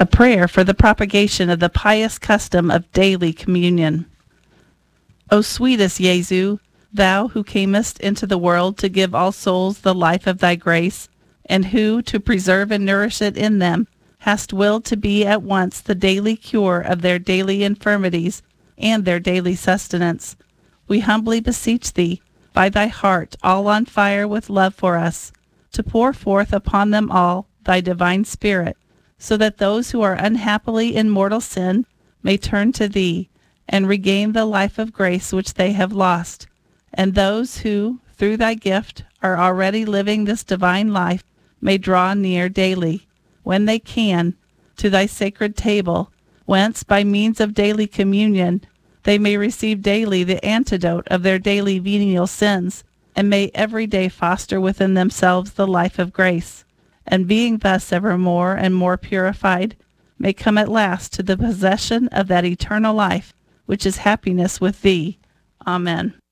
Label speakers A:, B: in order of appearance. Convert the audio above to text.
A: A prayer for the propagation of the pious custom of daily communion. O sweetest Jesu, thou who camest into the world to give all souls the life of thy grace, and who, to preserve and nourish it in them, hast willed to be at once the daily cure of their daily infirmities and their daily sustenance, we humbly beseech thee, by thy heart all on fire with love for us, to pour forth upon them all thy divine Spirit, so that those who are unhappily in mortal sin may turn to thee, and regain the life of grace which they have lost, and those who, through thy gift, are already living this divine life, may draw near daily, when they can, to thy sacred table, whence, by means of daily communion, they may receive daily the antidote of their daily venial sins, and may every day foster within themselves the life of grace, and being thus ever more and more purified, may come at last to the possession of that eternal life, which is happiness with thee. Amen.